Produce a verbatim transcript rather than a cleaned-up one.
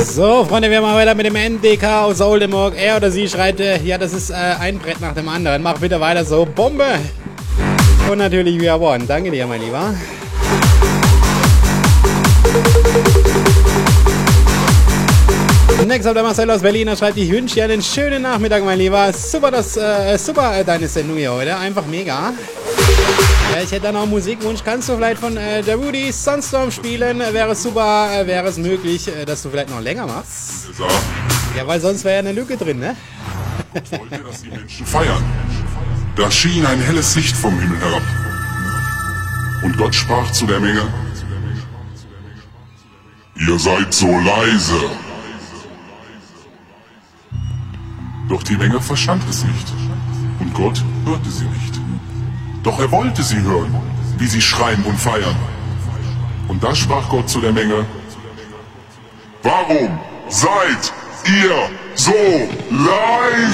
So, Freunde, wir machen weiter mit dem N D K aus Oldenburg. Er oder sie schreibt, äh, ja, das ist äh, ein Brett nach dem anderen. Mach bitte weiter so. Bombe! Und natürlich We Are One. Danke dir, mein Lieber. Next up der Marcel aus Berlin, er schreibt, ich wünsche dir einen schönen Nachmittag, mein Lieber. Super, das, äh, super äh, deine Sendung hier heute. Einfach mega. Ja, ich hätte da noch einen Musikwunsch. Kannst du vielleicht von äh, der Rudy Sunstorm spielen? Wäre es super, äh, wäre es möglich, äh, dass du vielleicht noch länger machst? Ja, weil sonst wäre ja eine Lücke drin, ne? Gott wollte, dass die Menschen feiern. Da schien ein helles Licht vom Himmel herab. Und Gott sprach zu der Menge: Ihr seid so leise. Doch die Menge verstand es nicht. Und Gott hörte sie nicht. Doch er wollte sie hören, wie sie schreien und feiern. Und da sprach Gott zu der Menge: Warum seid ihr so leise?